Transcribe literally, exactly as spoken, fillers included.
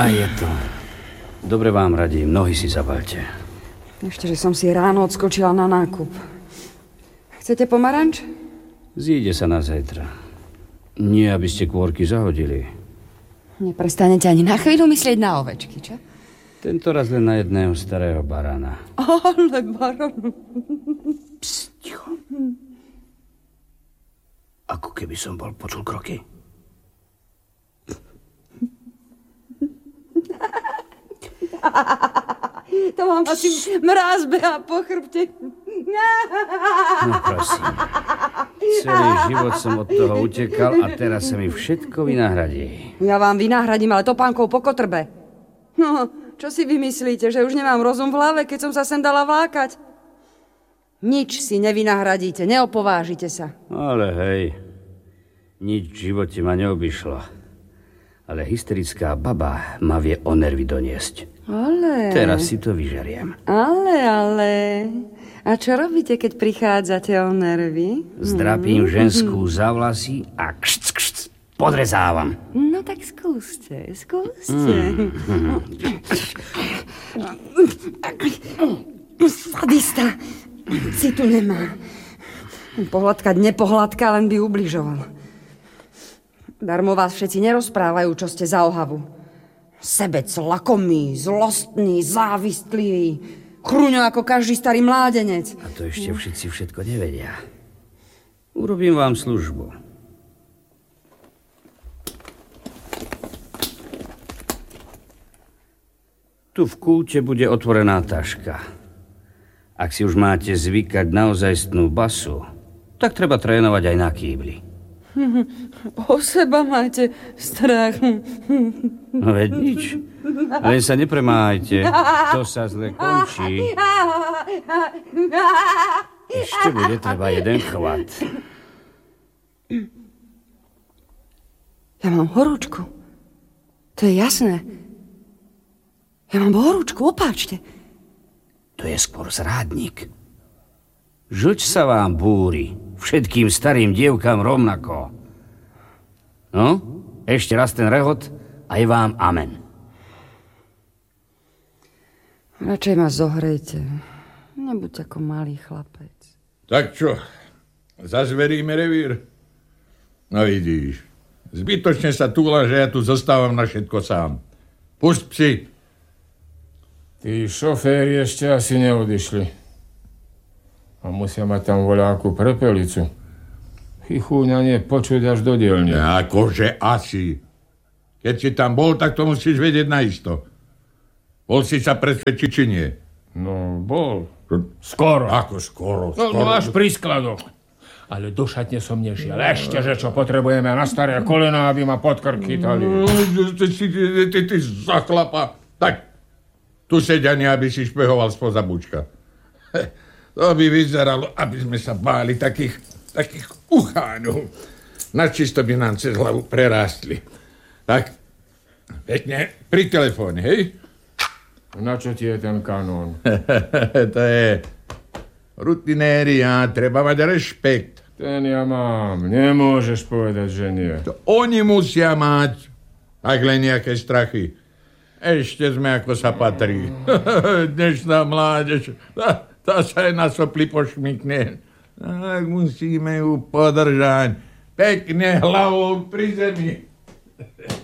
A je to. Dobre vám radím, nohy si zabaľte. Ešte, že som si ráno odskočila na nákup. Chcete pomaranč? Zíde sa na zajtra. Nie, aby ste kôrky zahodili. Neprestanete ani na chvíľu myslieť na ovečky, čo? Tento raz len na jedného starého barana. Ale baran. Psst, ticho. Ako keby som bol počul kroky. To vám asi mráz behá po chrbte. No prosím. Celý život som od toho utekal a teraz sa mi všetko vynahradí. Ja vám vynahradím, ale topánkou po kotrbe. No, čo si vymyslíte, že už nemám rozum v hlave, keď som sa sem dala vlákať? Nič si nevynahradíte, neopovážite sa. Ale hej, nič v živote ma neobyšlo. Ale hysterická baba ma vie o nervy doniesť. Ale... Teraz si to vyžeriem. Ale, ale... A čo robíte, keď prichádzate o nervy? Zdrapím ženskú za vlasy a kšc, kšc, podrezávam. No tak skúste, skúste. Mm. Sadista. Citu nemá. Pohľadkať nepohľadka, len by ubližoval. Darmo vás všetci nerozprávajú, čo ste za ohavu. Sebec, lakomý, zlostný, závistlivý. Chrúňo ako každý starý mládenec. A to ešte všetci všetko nevedia. Urobím vám službu. Tu v kúte bude otvorená taška. Ak si už máte zvykať na ozajstnú basu, tak treba trénovať aj na kýbli. O seba máte strach. No veď nič. Len sa nepremájte. To sa zle končí. Ešte bude treba jeden chvat. Ja mám horúčku. To je jasné. Ja mám horúčku, opáčte. To je skôr zrádnik. Žlč sa vám búri. Všetkým starým dievkám rovnako. No, ešte raz ten rehot a je vám amen. Radšej ma zohrejte. Nebuď ako malý chlapec. Tak čo, zazveríme revír? No vidíš, zbytočne sa túla, že ja tu zostávam na všetko sám. Pusť psi. Tí šoféri ešte asi neodišli. A musia mať tam voľakú prepelicu. Chichúňanie počuť až do dielne. Akože asi. Keď si tam bol, tak to musíš vedieť naisto. Bol si sa presvedčiť, či nie? No, bol. Skoro. Ako skoro? No, no až pri skladoch. Ale do šatne som nešiel. Ešte, že čo potrebujeme na staré kolená, aby ma pod krk chytali. No, ty, ty, ty, ty za chlapa. Tak, tu sedania, aby si špehoval spoza bučka. To by vyzeralo, aby sme sa báli takých, takých ucháňov. Načisto by nám cez hlavu prerástli. Tak, pekne, pri telefóne, hej? Na čo ti je ten kanón? To je rutinéria, treba mať rešpekt. Ten ja mám, nemôžeš povedať, že nie. To oni musia mať, ak len nejaké strachy. Ešte sme ako sa patrí. Dnešná mládež... To sa aj na sopli pošmykne. Tak musíme ju podržať. Pekne hlavou pri zemi.